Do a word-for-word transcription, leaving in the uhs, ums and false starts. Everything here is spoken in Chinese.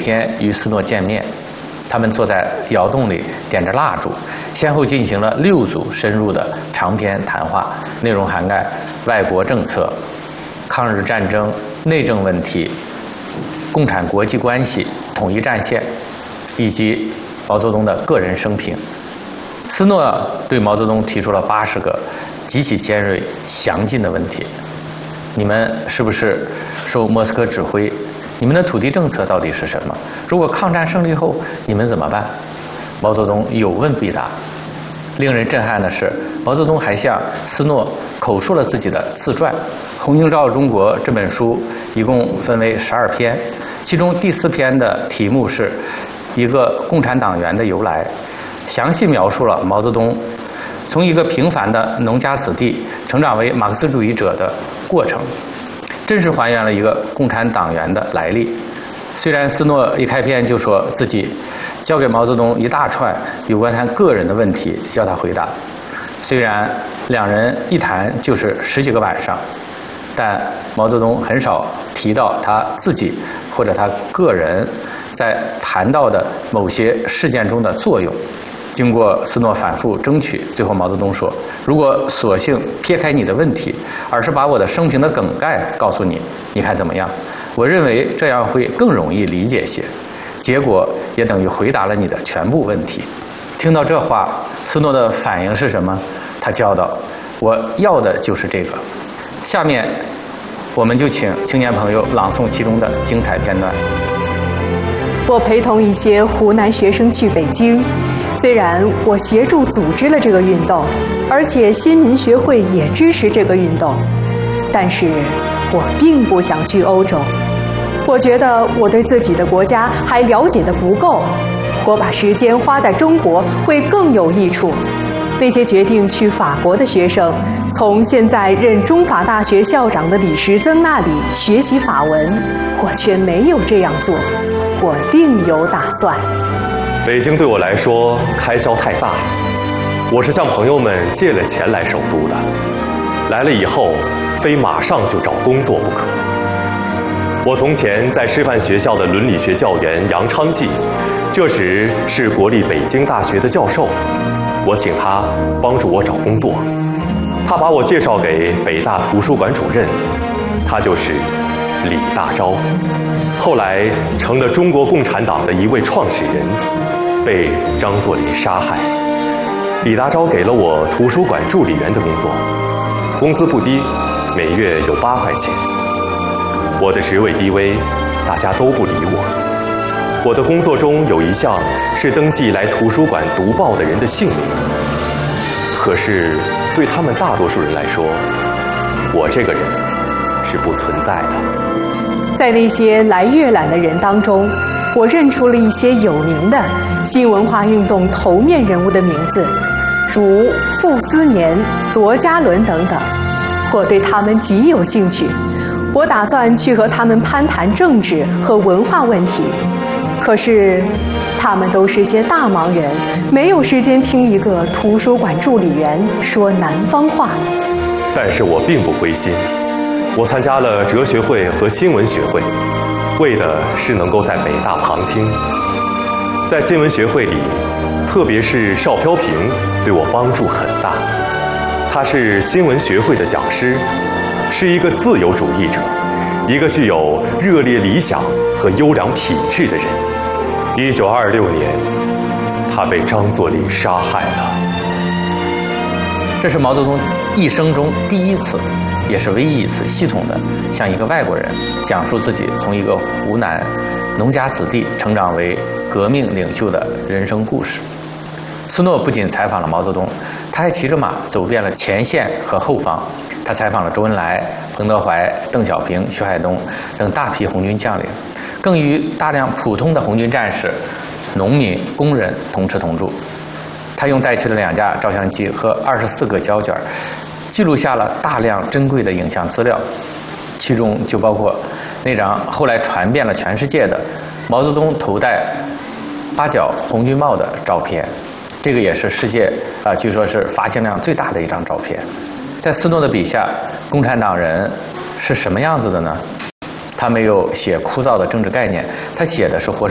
天与斯诺见面。他们坐在窑洞里，点着蜡烛，先后进行了六组深入的长篇谈话，内容涵盖外国政策、抗日战争、内政问题、共产国际关系、统一战线，以及毛泽东的个人生平。斯诺对毛泽东提出了八十个极其尖锐、详尽的问题：你们是不是受莫斯科指挥？你们的土地政策到底是什么？如果抗战胜利后，你们怎么办？毛泽东有问必答。令人震撼的是，毛泽东还向斯诺口述了自己的自传《红星照中国》这本书，一共分为十二篇，其中第四篇的题目是一个共产党员的由来，详细描述了毛泽东从一个平凡的农家子弟成长为马克思主义者的过程，真实还原了一个共产党员的来历。虽然斯诺一开篇就说自己交给毛泽东一大串有关他个人的问题要他回答，虽然两人一谈就是十几个晚上，但毛泽东很少提到他自己或者他个人在谈到的某些事件中的作用。经过斯诺反复争取，最后毛泽东说，如果索性撇开你的问题，而是把我的生平的梗概告诉你，你看怎么样？我认为这样会更容易理解些，结果也等于回答了你的全部问题。听到这话，斯诺的反应是什么？他叫道，我要的就是这个。下面我们就请青年朋友朗诵其中的精彩片段。 我陪同一些湖南学生去北京，虽然我协助组织了这个运动，而且新民学会也支持这个运动，但是我并不想去欧洲。我觉得我对自己的国家还了解得不够，我把时间花在中国会更有益处。那些决定去法国的学生，从现在任中法大学校长的李时增那里学习法文，我却没有这样做。我另有打算。 北京对我来说开销太大，我是向朋友们借了钱来首都的，来了以后非马上就找工作不可。我从前在师范学校的伦理学教员杨昌济，这时是国立北京大学的教授，我请他帮助我找工作，他把我介绍给北大图书馆主任，他就是李大钊，后来成了中国共产党的一位创始人，被张作霖杀害。李大钊给了我图书馆助理员的工作，工资不低，每月有八块钱。我的职位低微，大家都不理我。我的工作中有一项是登记来图书馆读报的人的姓名，可是对他们大多数人来说，我这个人是不存在的。 在那些来阅览的人当中，我认出了一些有名的新文化运动头面人物的名字，如傅斯年、罗家伦等等。我对他们极有兴趣，我打算去和他们攀谈政治和文化问题。可是他们都是些大忙人，没有时间听一个图书馆助理员说南方话。 但是我并不灰心，我参加了哲学会和新闻学会，为的是能够在北大旁听。在新闻学会里，特别是邵飘萍对我帮助很大。他是新闻学会的讲师，是一个自由主义者，一个具有热烈理想和优良品质的人。一九二六年，他被张作霖杀害了。 这是毛泽东一生中第一次，也是唯一一次系统的向一个外国人讲述自己从一个湖南农家子弟成长为革命领袖的人生故事。斯诺不仅采访了毛泽东，他还骑着马走遍了前线和后方。他采访了周恩来、彭德怀、邓小平、徐海东等大批红军将领，更与大量普通的红军战士、农民、工人同吃同住。他用带去的两架照相机和二十四个胶卷，记录下了大量珍贵的影像资料，其中就包括那张后来传遍了全世界的毛泽东头戴八角红军帽的照片。这个也是世界啊、呃，据说是发行量最大的一张照片。在斯诺的笔下，共产党人是什么样子的呢？他没有写枯燥的政治概念，他写的是活